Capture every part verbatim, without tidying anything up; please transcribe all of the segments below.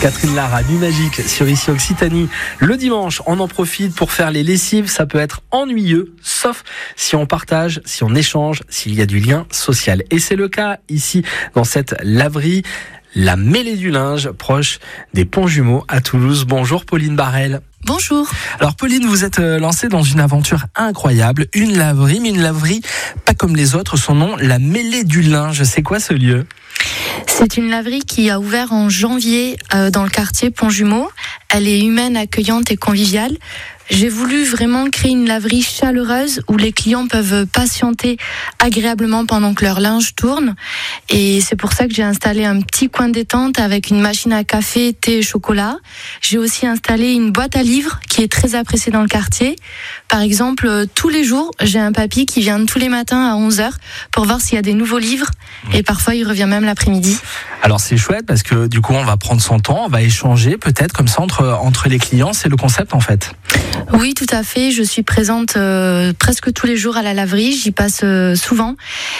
Catherine Lara, Nuit Magique sur Ici Occitanie. Le dimanche, on en profite pour faire les lessives. Ça peut être ennuyeux, sauf si on partage, si on échange, s'il y a du lien social. Et c'est le cas ici, dans cette laverie, la Mêlée du Linge, proche des Ponts Jumeaux à Toulouse. Bonjour Pauline Barrel. Bonjour. Alors Pauline, vous êtes lancée dans une aventure incroyable, une laverie, mais une laverie pas comme les autres. Son nom, la Mêlée du Linge. C'est quoi ce lieu ? C'est une laverie qui a ouvert en janvier euh, dans le quartier Ponts Jumeaux. Elle est humaine, accueillante et conviviale. J'ai voulu vraiment créer une laverie chaleureuse où les clients peuvent patienter agréablement pendant que leur linge tourne. Et c'est pour ça que j'ai installé un petit coin détente avec une machine à café, thé et chocolat. J'ai aussi installé une boîte à livres qui est très appréciée dans le quartier. Par exemple, tous les jours, j'ai un papy qui vient tous les matins à onze heures pour voir s'il y a des nouveaux livres. Et parfois, il revient même l'après-midi. Alors c'est chouette parce que du coup, on va prendre son temps, on va échanger peut-être comme ça entre, entre les clients. C'est le concept en fait. Oui, tout à fait. Je suis présente euh, presque tous les jours à la laverie. J'y passe euh, souvent.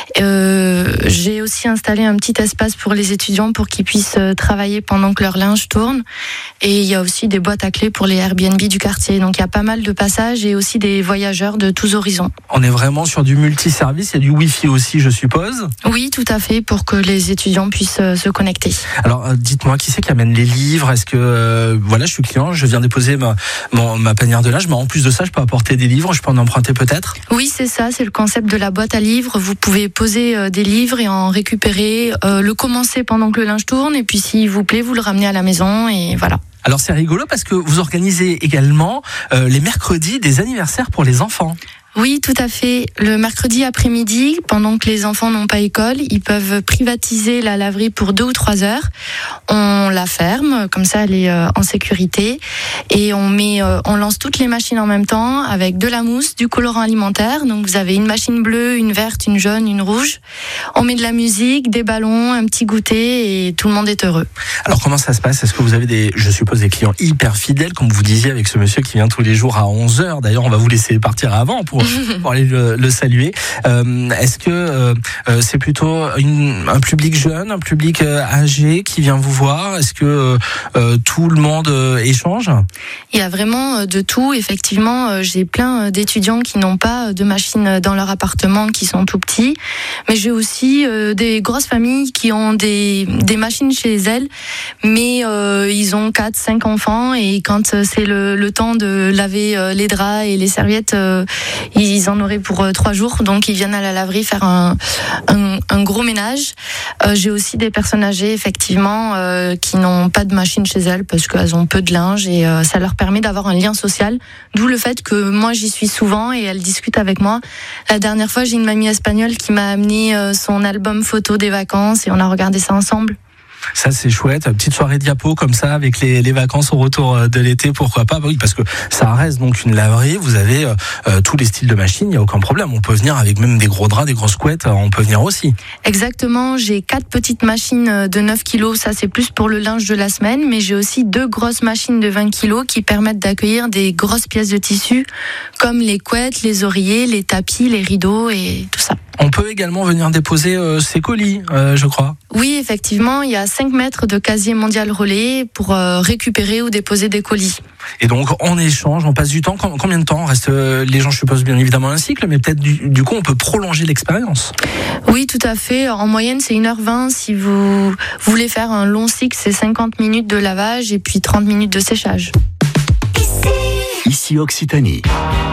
Euh, j'ai aussi installé un petit espace pour les étudiants pour qu'ils puissent euh, travailler pendant que leur linge tourne. Et il y a aussi des boîtes à clés pour les Airbnb du quartier. Donc il y a pas mal de passages et aussi des voyageurs de tous horizons. On est vraiment sur du multiservice. Il y a du Wi-Fi aussi, je suppose. Oui, tout à fait, pour que les étudiants puissent euh, se connecter. Alors euh, dites-moi, qui c'est qui amène les livres ? Est-ce que euh, voilà, je suis client, je viens déposer ma, ma, ma panière de linge, mais en plus de ça, je peux apporter des livres, je peux en emprunter peut-être ? Oui, c'est ça, c'est le concept de la boîte à livres. Vous pouvez poser euh, des livres et en récupérer, euh, le commencer pendant que le linge tourne, et puis s'il vous plaît, vous le ramenez à la maison, et voilà. Alors c'est rigolo parce que vous organisez également euh, les mercredis des anniversaires pour les enfants. Oui, tout à fait. Le mercredi après-midi, pendant que les enfants n'ont pas école, ils peuvent privatiser la laverie pour deux ou trois heures. On la ferme, comme ça elle est en sécurité, et on met, on lance toutes les machines en même temps avec de la mousse, du colorant alimentaire. Donc vous avez une machine bleue, une verte, une jaune, une rouge. On met de la musique, des ballons, un petit goûter, et tout le monde est heureux. Alors comment ça se passe ? Est-ce que vous avez des, je suppose, des clients hyper fidèles, comme vous disiez avec ce monsieur qui vient tous les jours à onze heures. D'ailleurs, on va vous laisser partir avant pour pour aller le, le saluer. Euh, est-ce que euh, c'est plutôt une, un public jeune, un public euh, âgé qui vient vous voir ? Est-ce que euh, tout le monde euh, échange ? Il y a vraiment de tout. Effectivement, j'ai plein d'étudiants qui n'ont pas de machine dans leur appartement, qui sont tout petits. Mais j'ai aussi euh, des grosses familles qui ont des, des machines chez elles, mais euh, ils ont quatre, cinq enfants, et quand c'est le, le temps de laver les draps et les serviettes, euh, ils en auraient pour euh, trois jours, donc ils viennent à la laverie faire un, un, un gros ménage. Euh, j'ai aussi des personnes âgées, effectivement, euh, qui n'ont pas de machine chez elles parce qu'elles ont peu de linge, et euh, ça leur permet d'avoir un lien social, d'où le fait que moi j'y suis souvent et elles discutent avec moi. La dernière fois, j'ai une mamie espagnole qui m'a amené euh, son album photo des vacances, et on a regardé ça ensemble. Ça c'est chouette, petite soirée diapo comme ça avec les, les vacances au retour de l'été, pourquoi pas ? Oui, parce que ça reste donc une laverie, vous avez euh, tous les styles de machines, il n'y a aucun problème. On peut venir avec même des gros draps, des grosses couettes, on peut venir aussi. Exactement, j'ai quatre petites machines de neuf kilos, ça c'est plus pour le linge de la semaine, mais j'ai aussi deux grosses machines de vingt kilos qui permettent d'accueillir des grosses pièces de tissu comme les couettes, les oreillers, les tapis, les rideaux et tout ça. On peut également venir déposer euh, ses colis, euh, je crois. Oui, effectivement, il y a cinq mètres de casier mondial relais pour euh, récupérer ou déposer des colis. Et donc, on échange, on passe du temps. Combien de temps on reste euh, les gens, je suppose bien évidemment un cycle, mais peut-être du, du coup, on peut prolonger l'expérience. Oui, tout à fait. En moyenne, c'est une heure vingt. Si vous voulez faire un long cycle, c'est cinquante minutes de lavage et puis trente minutes de séchage. Ici Occitanie.